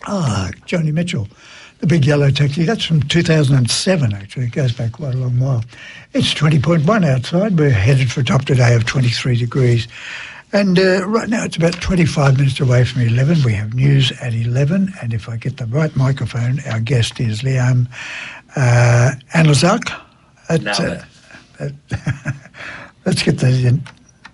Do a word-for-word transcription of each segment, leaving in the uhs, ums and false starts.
Ah, Johnny Mitchell, the big yellow taxi. That's from two thousand seven, actually. It goes back quite a long while. It's twenty point one outside. We're headed for a top today of twenty-three degrees. And uh, right now it's about twenty-five minutes away from eleven. We have news at eleven. And if I get the right microphone, our guest is Liam uh, Anlazak. At, uh, at, let's get the uh,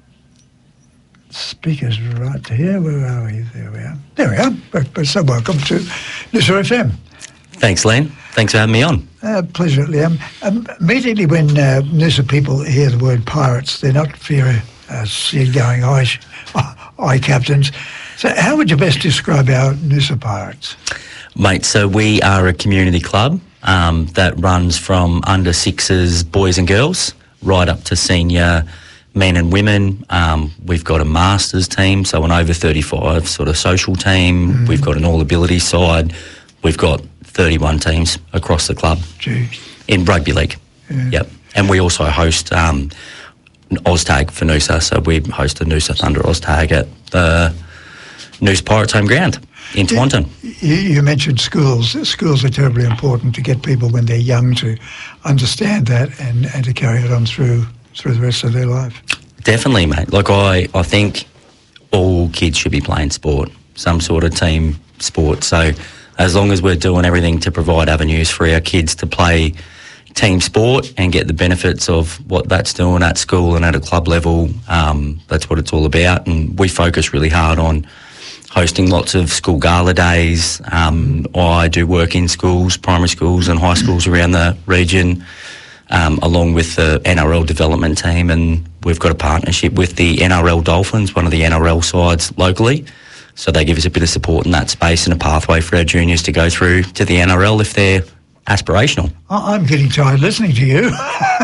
speakers right here. Where are we? There we are. There we are. But, but so welcome to Noosa F M. Thanks, Len. Thanks for having me on. Uh, pleasure, Liam. Um, immediately when uh, Noosa people hear the word pirates, they're not fear uh, sea-going eye, eye captains. So how would you best describe our Noosa Pirates? Mate, so we are a community club um, that runs from under sixes, boys and girls, right up to senior men and women. Um, we've got a masters team, so an over thirty-five sort of social team. Mm. We've got an all-ability side. We've got thirty-one teams across the club. Jeez. In rugby league. Yeah. Yep. And we also host um, an Oztag for Noosa, so we host a Noosa Thunder Oztag at the Noosa Pirates home ground in Taunton. You, you mentioned schools. Schools are terribly important to get people when they're young to understand that and, and to carry it on through through the rest of their life. Definitely, mate. Like I, I think all kids should be playing sport, some sort of team sport. So as long as we're doing everything to provide avenues for our kids to play team sport and get the benefits of what that's doing at school and at a club level, um, that's what it's all about. And we focus really hard on hosting lots of school gala days. Um, I do work in schools, primary schools and high schools around the region, um, along with the N R L development team. And we've got a partnership with the N R L Dolphins, one of the N R L sides locally. So they give us a bit of support in that space and a pathway for our juniors to go through to the N R L if they're aspirational. I'm getting tired listening to you.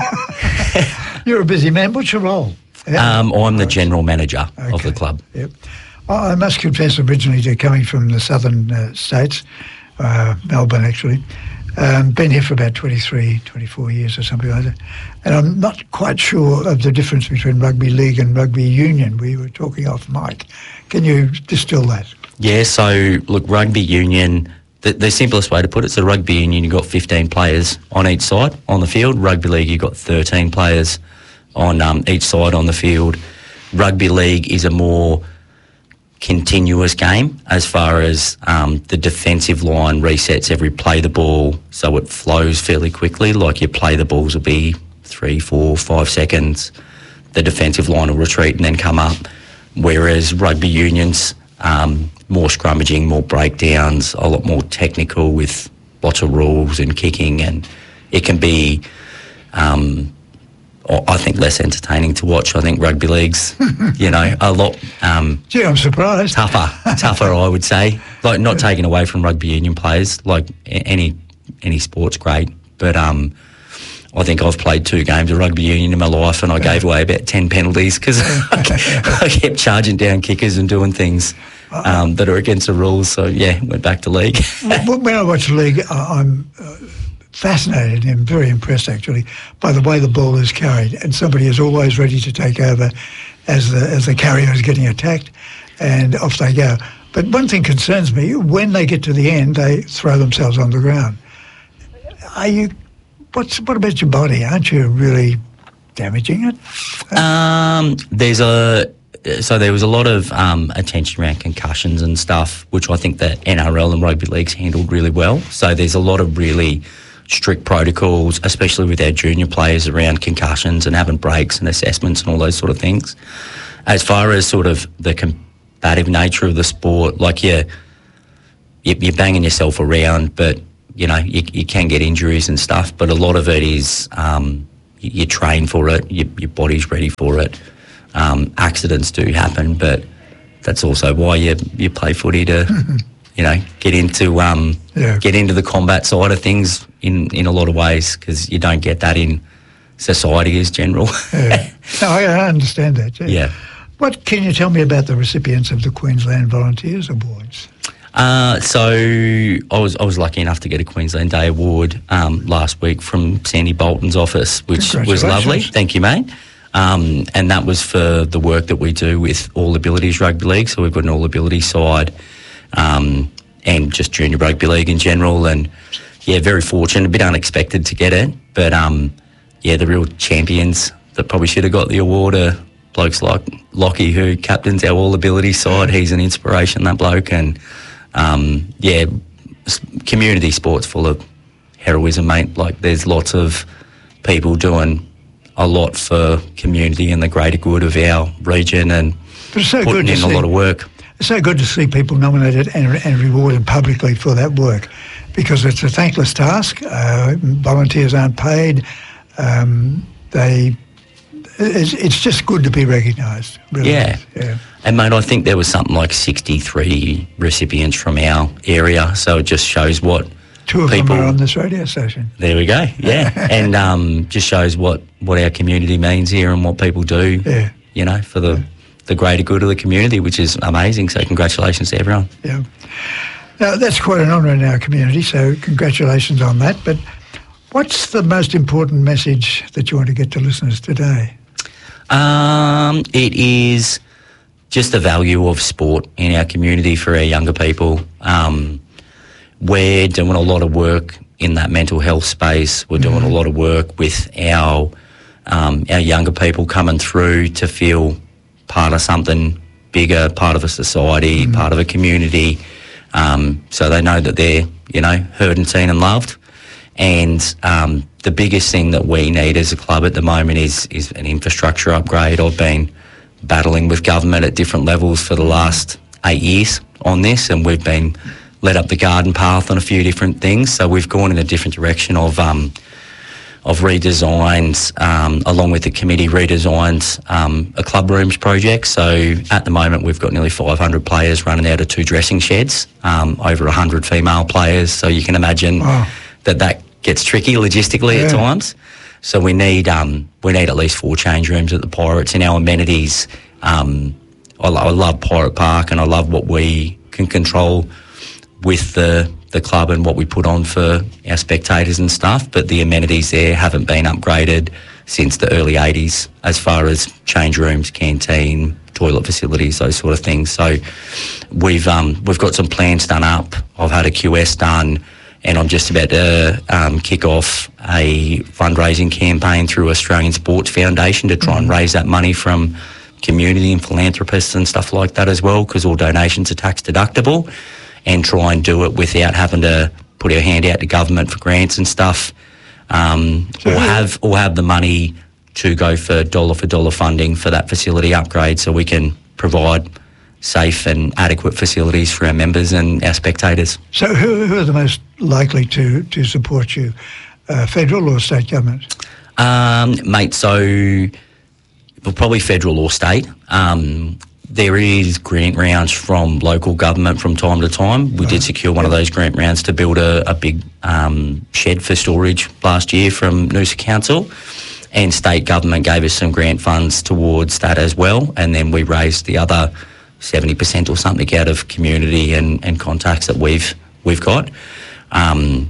You're a busy man. What's your role? Yeah. Um, I'm the general manager okay. of the club. Yep. I must confess, originally to coming from the southern uh, states, uh, Melbourne actually, um, been here for about twenty-three, twenty-four years or something like that, and I'm not quite sure of the difference between rugby league and rugby union. We were talking off mic. Can you distill that? Yeah, so look, rugby union, the, the simplest way to put it, so rugby union, you've got fifteen players on each side on the field. Rugby league, you've got thirteen players on um, each side on the field. Rugby league is a more continuous game as far as um, the defensive line resets every play the ball, so it flows fairly quickly. Like your play the balls will be three, four, five seconds. The defensive line will retreat and then come up. Whereas rugby unions, um, more scrummaging, more breakdowns, a lot more technical with lots of rules and kicking, and it can be, um, I think, less entertaining to watch. I think rugby league's, you know, a lot... Um, Gee, I'm surprised. Tougher, tougher, I would say. Like, not taking away from rugby union players. Like, any any sport's great, but um, I think I've played two games of rugby union in my life and I gave away about ten penalties because I, I kept charging down kickers and doing things um, that are against the rules. So, yeah, went back to league. When I watch league, I'm... Uh, fascinated and very impressed actually by the way the ball is carried, and somebody is always ready to take over as the as the carrier is getting attacked, and off they go. But one thing concerns me: when they get to the end, they throw themselves on the ground. Are you? What's what about your body? Aren't you really damaging it? Um, there's a so there was a lot of um, attention around concussions and stuff, which I think that N R L and rugby leagues handled really well. So there's a lot of really strict protocols, especially with our junior players, around concussions and having breaks and assessments and all those sort of things. As far as sort of the combative nature of the sport, like you're, you're banging yourself around, but, you know, you, you can get injuries and stuff, but a lot of it is um, you, you train for it, you, your body's ready for it. Um, accidents do happen, but that's also why you, you play footy to... you know, get into um, yeah. get into the combat side of things in, in a lot of ways, because you don't get that in society as general. yeah. No, I understand that. Yeah. yeah. What can you tell me about the recipients of the Queensland Volunteers Awards? Uh, so I was I was lucky enough to get a Queensland Day Award um, last week from Sandy Bolton's office, which was lovely. Thank you, mate. Um, and that was for the work that we do with All Abilities Rugby League. So we've got an All Ability side. Um, and just junior rugby league in general. And yeah, very fortunate, a bit unexpected to get it, but um, yeah, the real champions that probably should have got the award are blokes like Lockie, who captains our all-ability side. He's an inspiration, that bloke. And um, yeah, community sports full of heroism, mate. Like, there's lots of people doing a lot for community and the greater good of our region, and but it's so putting good to in see, a lot of work. It's so good to see people nominated and, and rewarded publicly for that work, because it's a thankless task. Uh, volunteers aren't paid. Um, they... It's, it's just good to be recognised. Really. Yeah. yeah. And, mate, I think there was something like sixty-three recipients from our area, so it just shows what Two of people... them are on this radio station. There we go, yeah. And um, just shows what, what our community means here and what people do, yeah. you know, for the, the greater good of the community, which is amazing. So congratulations to everyone. Yeah. Now, that's quite an honour in our community, so congratulations on that. But what's the most important message that you want to get to listeners today? Um, it is just the value of sport in our community for our younger people. Um, we're doing a lot of work in that mental health space. We're doing mm-hmm. a lot of work with our um, our younger people coming through to feel part of something bigger, part of a society, mm-hmm. part of a community, um, so they know that they're, you know, heard and seen and loved. And um, the biggest thing that we need as a club at the moment is is an infrastructure upgrade. I've been battling with government at different levels for the last eight years on this, and we've been led up the garden path on a few different things. So we've gone in a different direction of um, of redesigns, um, along with the committee redesigns, um, a club rooms project. So at the moment we've got nearly five hundred players running out of two dressing sheds, um, over one hundred female players. So you can imagine oh. that that gets tricky logistically yeah. at times. So we need um, we need at least four change rooms at the Pirates. In our amenities, um, I, I love Pirate Park, and I love what we can control with the the club and what we put on for our spectators and stuff. But the amenities there haven't been upgraded since the early eighties, as far as change rooms, canteen, toilet facilities, those sort of things. So we've um, we've got some plans done up. I've had a Q S done, and I'm just about to um, kick off a fundraising campaign through Australian Sports Foundation to try mm-hmm. and raise that money from community and philanthropists and stuff like that as well, because all donations are tax deductible, and try and do it without having to put our hand out to government for grants and stuff, um, or have or have the money to go for dollar for dollar funding for that facility upgrade, so we can provide safe and adequate facilities for our members and our spectators. So who, who are the most likely to, to support you, uh, federal or state government? Um, mate, so well, probably federal or state. Um, there is grant rounds from local government from time to time. We oh, did secure one yeah. of those grant rounds to build a, a big um, shed for storage last year from Noosa Council, and state government gave us some grant funds towards that as well, and then we raised the other seventy percent or something out of community and, and contacts that we've we've got. Um,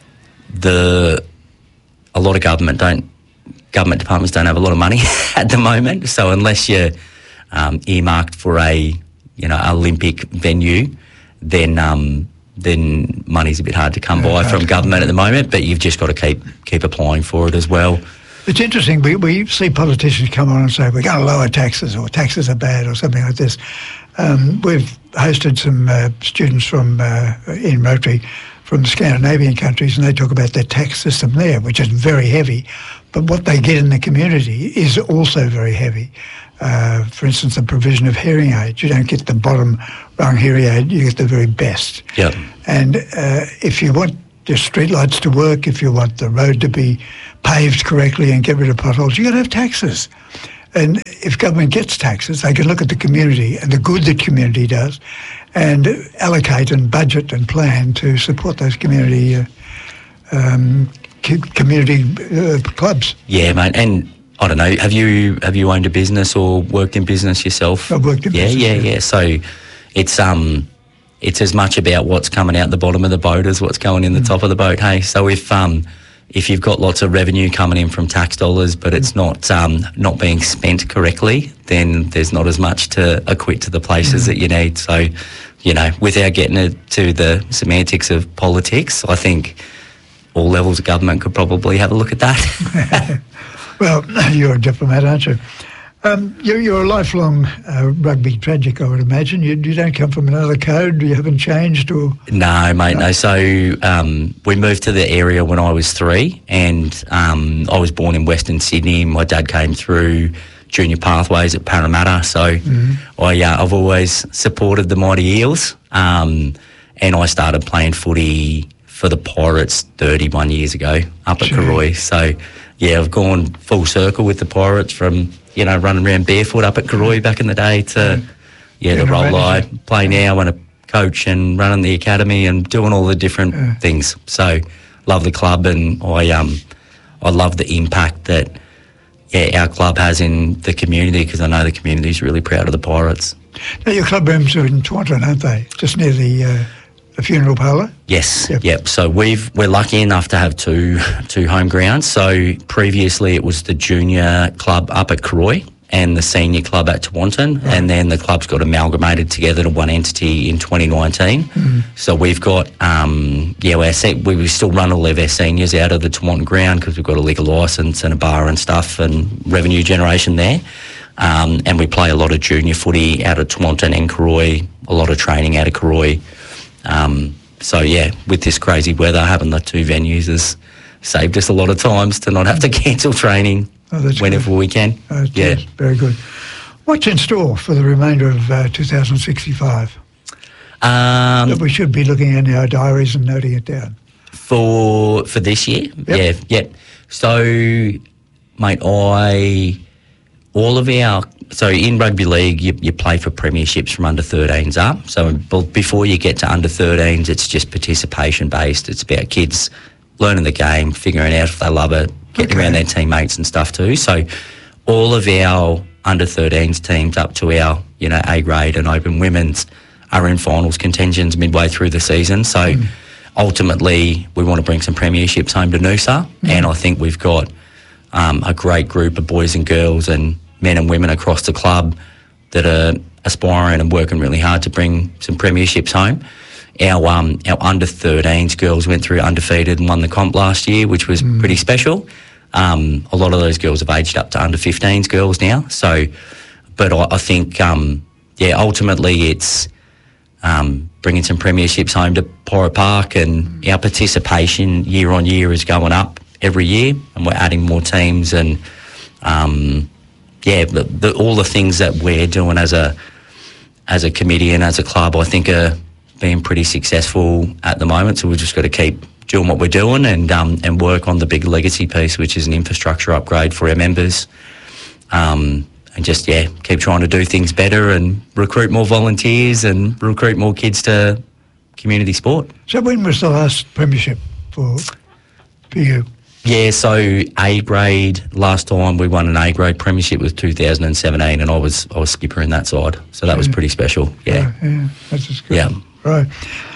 the a lot of government don't government departments don't have a lot of money at the moment, so unless you're um, earmarked for a you know Olympic venue, then um, then money's a bit hard to come yeah, by from government at the moment. But you've just got to keep keep applying for it as well. It's interesting, we, we see politicians come on and say we're going to lower taxes, or taxes are bad, or something like this. Um, we've hosted some uh, students from uh, in Rotary from the Scandinavian countries, and they talk about their tax system there, which is very heavy. But what they get in the community is also very heavy. Uh, for instance, the provision of hearing aids. You don't get the bottom rung hearing aid, you get the very best. Yep. And uh, if you want the streetlights to work, if you want the road to be paved correctly and get rid of potholes, you've got to have taxes. And if government gets taxes, they can look at the community and the good that community does and allocate and budget and plan to support those community uh, um, community uh, clubs. Yeah, mate. And I don't know, have you have you owned a business or worked in business yourself? I've worked in yeah, business. Yeah, yeah, yeah. So it's um it's as much about what's coming out the bottom of the boat as what's going in the mm. top of the boat, hey? So if um if you've got lots of revenue coming in from tax dollars, but it's not um, not being spent correctly, then there's not as much to acquit to the places mm. that you need. So you know, without getting into the semantics of politics, I think all levels of government could probably have a look at that. Well, you're a diplomat, aren't you? Um, you're, you're a lifelong uh, rugby tragic, I would imagine. You, you don't come from another code. You haven't changed, or no, mate. No. no. So um, we moved to the area when I was three, and um, I was born in Western Sydney. My dad came through junior pathways at Parramatta, so mm-hmm. I uh, I've always supported the Mighty Eels, um, and I started playing footy for the Pirates thirty-one years ago up at Karoi. So yeah, I've gone full circle with the Pirates from, you know, running around barefoot up at Karoi back in the day to, yeah, the role I play now and a coach and running the academy and doing all the different yeah. things. So love the club, and I um I love the impact that yeah our club has in the community, because I know the community is really proud of the Pirates. Now, your club rooms are in Taunton, aren't they? Just near the uh, the funeral parlour? Yes, yep. yep. So we've we're lucky enough to have two two home grounds. So previously it was the junior club up at Karoi and the senior club at Taunton, right. and then the clubs got amalgamated together to one entity in twenty nineteen. Mm-hmm. So we've got um, yeah, we're se- we still run all of our seniors out of the Taunton ground because we've got a legal licence and a bar and stuff and revenue generation there. Um, and we play a lot of junior footy out of Taunton and Karoi, a lot of training out of Karoi. Um, so yeah, with this crazy weather, having the two venues has saved us a lot of times to not have to cancel training oh, whenever good. we can. Oh, yeah, very good. What's in store for the remainder of uh, two thousand sixty-five? Um, that we should be looking in our diaries and noting it down. For for this year, yep. yeah, yeah. So, mate, I all of our. So in rugby league, you, you play for premierships from under thirteens up. So before you get to under thirteens, it's just participation based. It's about kids learning the game, figuring out if they love it, getting okay. around their teammates and stuff too. So all of our under thirteens teams up to our, you know, A grade and open women's are in finals contentions midway through the season. So mm. ultimately, we want to bring some premierships home to Noosa, mm. and I think we've got um, a great group of boys and girls and men and women across the club that are aspiring and working really hard to bring some premierships home. Our um, our under thirteens girls went through undefeated and won the comp last year, which was mm. pretty special. Um, a lot of those girls have aged up to under fifteens girls now. So, but I, I think, um, yeah, ultimately it's um, bringing some premierships home to Pirate Park, and mm. our participation year on year is going up every year, and we're adding more teams and. Um, Yeah, the, the, all the things that we're doing as a as a committee and as a club, I think, are being pretty successful at the moment. So we've just got to keep doing what we're doing and um, and work on the big legacy piece, which is an infrastructure upgrade for our members. Um, and just, yeah, keep trying to do things better and recruit more volunteers and recruit more kids to community sport. So when was the last premiership for, for you? Yeah, so A grade, last time we won an A grade premiership was two thousand seventeen, and I was I was skipper in that side, so that yeah. was pretty special. Yeah, yeah, yeah that's just good. Yeah, right.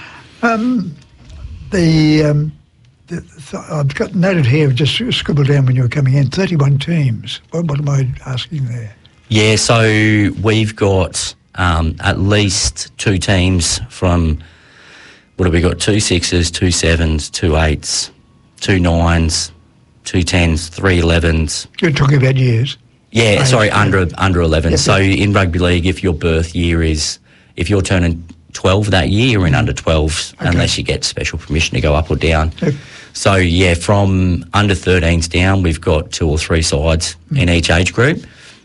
Um, the, um, the th- I've got noted here, just scribbled down when you were coming in, thirty-one teams. What, what am I asking there? Yeah, so we've got um, at least two teams from. What have we got? Two sixes, two sevens, two eights, two nines. Two tens, three elevens. You're talking about years? Yeah, right. sorry, under under eleven. Yep, so yep. in rugby league, if your birth year is, if you're turning twelve that year, you're in under twelves, okay. unless you get special permission to go up or down. Yep. So yeah, from under thirteens down, we've got two or three sides mm. in each age group,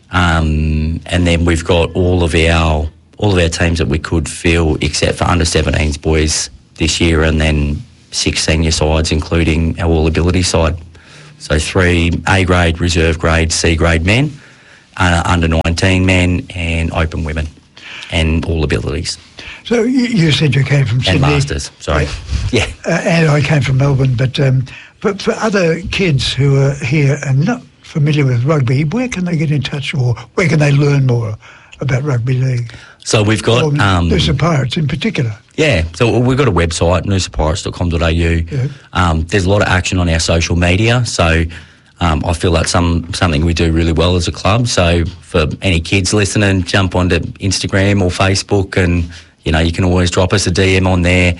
um, and then we've got all of our all of our teams that we could fill, except for under seventeens boys this year, and then six senior sides, including our all ability side. So three A grade, reserve grade, C grade men, uh, under nineteen men, and open women, and all abilities. So you, you said you came from Sydney. And masters, sorry. Yeah. Uh, and I came from Melbourne, but um, but for other kids who are here and not familiar with rugby, where can they get in touch, or where can they learn more about rugby league? So we've got... Or um, Noosa Pirates in particular. Yeah, so we've got a website, noosa pirates dot com dot a u. Yeah. Um, there's a lot of action on our social media, so um, I feel that's some, something we do really well as a club. So for any kids listening, jump onto Instagram or Facebook and, you know, you can always drop us a D M on there.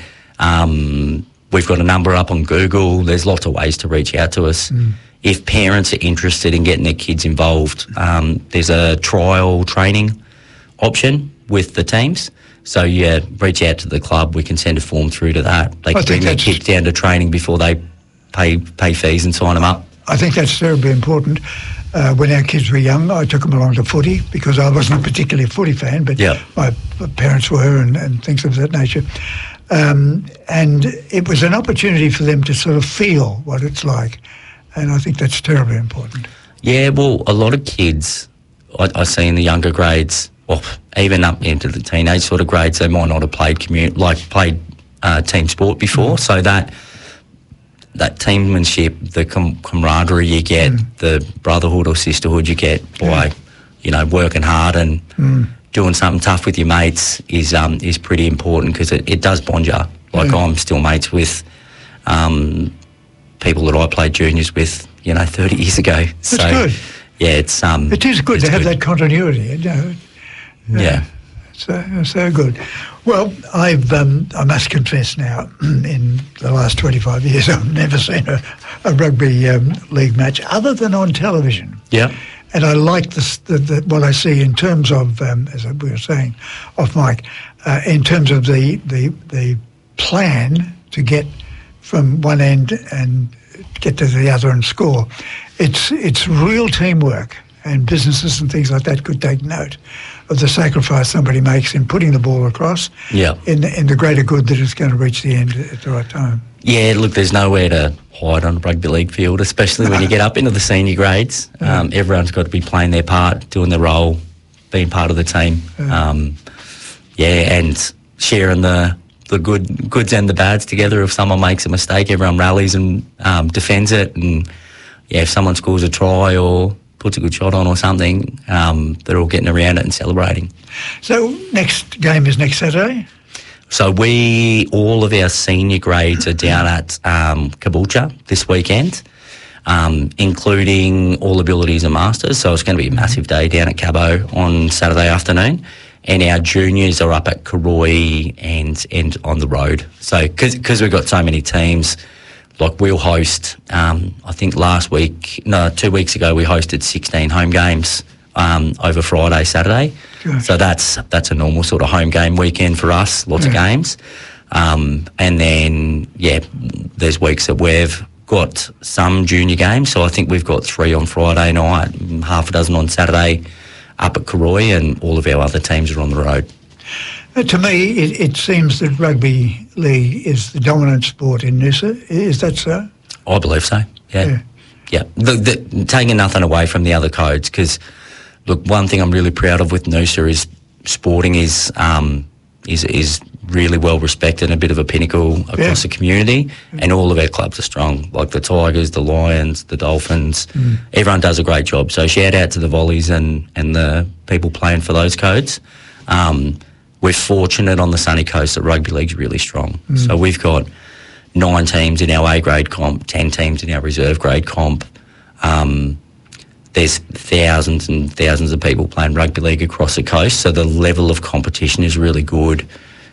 Um, we've got a number up on Google. There's lots of ways to reach out to us. Mm. If parents are interested in getting their kids involved, um, there's a trial training option with the teams. So, yeah, reach out to the club. We can send a form through to that. They can bring their kids down to training before they pay pay fees and sign them up. I think that's terribly important. Uh, when our kids were young, I took them along to footy because I wasn't particularly a footy fan, but yep. my parents were and, and things of that nature. Um, and it was an opportunity for them to sort of feel what it's like. And I think that's terribly important. Yeah, well, a lot of kids I, I see in the younger grades, well, even up into the teenage sort of grades, they might not have played community, like played uh, team sport before. Mm. So that that teammanship, the com- camaraderie you get, mm. the brotherhood or sisterhood you get by, yeah. you know, working hard and mm. doing something tough with your mates is um, is pretty important because it, it does bond you. Like yeah. I'm still mates with Um, people that I played juniors with, you know, thirty years ago. That's so, good. Yeah, it's um. It is good to have good. that continuity. You know? Yeah. yeah. So so good. Well, I've um, I must confess now, in the last twenty-five years, I've never seen a, a rugby um, league match other than on television. Yeah. And I like this, the, the, what I see in terms of, um, as we were saying off mic, uh, in terms of the, the the plan to get from one end and get to the other and score. It's it's real teamwork, and businesses and things like that could take note of the sacrifice somebody makes in putting the ball across yeah. in, the, in the greater good that it's going to reach the end at the right time. Yeah, look, there's nowhere to hide on a rugby league field, especially when you get up into the senior grades. Yeah. Um, everyone's got to be playing their part, doing their role, being part of the team. Yeah, um, yeah and sharing the the good goods and the bads together. If someone makes a mistake, everyone rallies and um, defends it. And, yeah, if someone scores a try or puts a good shot on or something, um, they're all getting around it and celebrating. So next game is next Saturday? So we, all of our senior grades are down at um, Caboolture this weekend, um, including All Abilities and Masters. So it's going to be a massive day down at Cabo on Saturday afternoon. And our juniors are up at Karoi and, and on the road. So because we've got so many teams, like we'll host, um, I think last week, no, two weeks ago, we hosted sixteen home games um, over Friday, Saturday. Gosh. So that's that's a normal sort of home game weekend for us, lots yeah. of games. Um, and then, yeah, there's weeks that we've got some junior games. So I think we've got three on Friday night, half a dozen on Saturday up at Karoi, and all of our other teams are on the road. Uh, to me, it, it seems that rugby league is the dominant sport in Noosa. Is that so? I believe so, yeah. Yeah, yeah. The, the, taking nothing away from the other codes, because, look, one thing I'm really proud of with Noosa is sporting is um, is is really well respected and a bit of a pinnacle across yeah. the community, and all of our clubs are strong, like the Tigers, the Lions, the Dolphins. Mm. Everyone does a great job. So shout out to the Volleys and, and the people playing for those codes. Um, we're fortunate on the sunny coast that rugby league's really strong. Mm. So we've got nine teams in our A grade comp, ten teams in our reserve grade comp. Um, there's thousands and thousands of people playing rugby league across the coast, so the level of competition is really good.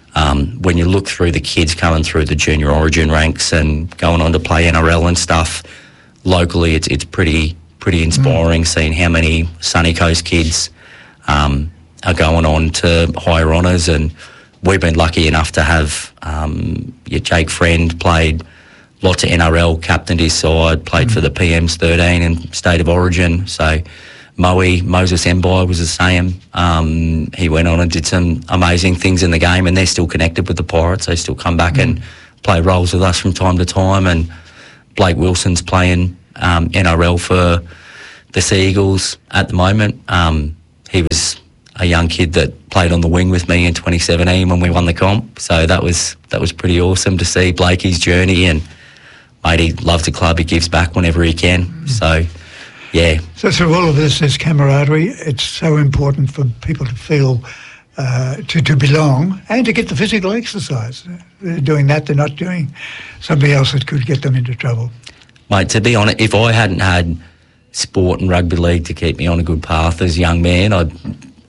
Um, when you look through the kids coming through the junior origin ranks and going on to play N R L and stuff, locally it's it's pretty pretty inspiring mm. seeing how many Sunny Coast kids um, are going on to higher honours, and we've been lucky enough to have um, your Jake Friend played lots of N R L, captained his side, played mm. for the P Ms thirteen and State of Origin. So Moe, Moses Mbai was the same. Um, he went on and did some amazing things in the game, and they're still connected with the Pirates. They still come back mm. and play roles with us from time to time. And Blake Wilson's playing um, N R L for the Sea Eagles at the moment. Um, he was a young kid that played on the wing with me in twenty seventeen when we won the comp. So that was that was pretty awesome to see Blakey's journey. And mate, he loves the club. He gives back whenever he can. Mm. So. Yeah. So through all of this, there's camaraderie. It's so important for people to feel, uh, to, to belong and to get the physical exercise. They're doing that, they're not doing something else that could get them into trouble. Mate, to be honest, if I hadn't had sport and rugby league to keep me on a good path as a young man, I'd,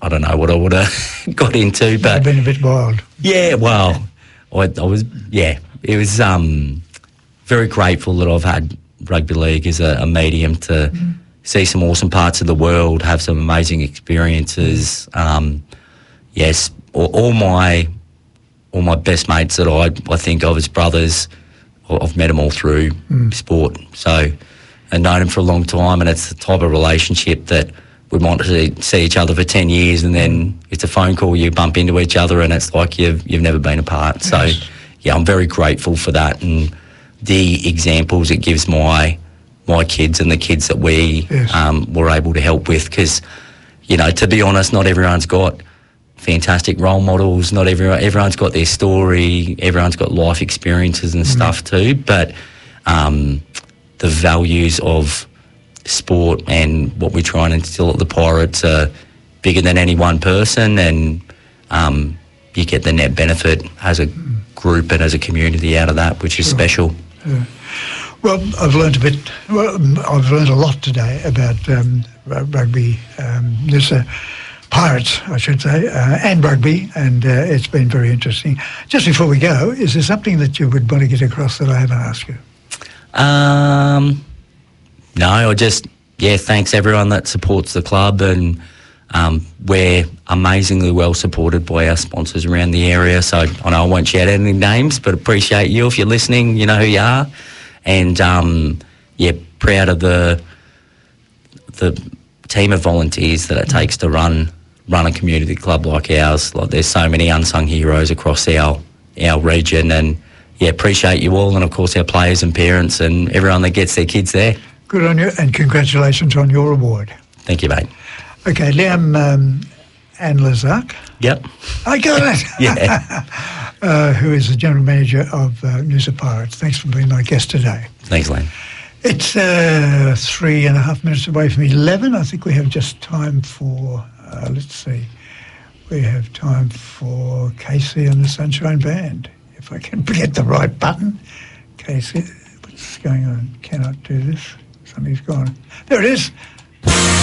I don't know what I would have got into, but I've been a bit wild. Yeah, well, I, I was, yeah, it was um, very grateful that I've had rugby league as a, a medium to mm. see some awesome parts of the world, have some amazing experiences. Um, yes, all, all my all my best mates that I I think of as brothers, I've met them all through mm. sport. So, and known them for a long time, and it's the type of relationship that we might see, see each other for ten years, and then it's a phone call, you bump into each other, and it's like you've you've never been apart. So, yes. yeah, I'm very grateful for that, and the examples it gives my my kids and the kids that we yes. um, were able to help with. Because, you know, to be honest, not everyone's got fantastic role models. Not everyone everyone's got their story. Everyone's got life experiences and mm. stuff too. But um, the values of sport and what we try and instill at the Pirates are bigger than any one person, and um, you get the net benefit as a group and as a community out of that, which is sure. special. Yeah. Well, I've learned a bit, well, I've learned a lot today about um, rugby. Um, there's a Pirates, I should say, uh, and rugby, and uh, it's been very interesting. Just before we go, is there something that you would want to get across that I haven't asked you? Um... No, I just, yeah, thanks everyone that supports the club, and um, we're amazingly well supported by our sponsors around the area. So I know I won't shout out any names, but appreciate you. If you're listening, you know who you are. And, um, yeah, proud of the the team of volunteers that it takes to run run a community club like ours. Like, there's so many unsung heroes across our, our region, and, yeah, appreciate you all, and, of course, our players and parents and everyone that gets their kids there. Good on you, and congratulations on your award. Thank you, mate. Okay, Liam um, Anlazak. Yep. I got it. Yeah. uh, who is the General Manager of uh, Noosa Pirates. Thanks for being my guest today. Thanks, Len. It's uh, three and a half minutes away from eleven. I think we have just time for, uh, let's see, we have time for Casey and the Sunshine Band. If I can get the right button. Casey, what's going on? Cannot do this. Something's gone. There it is.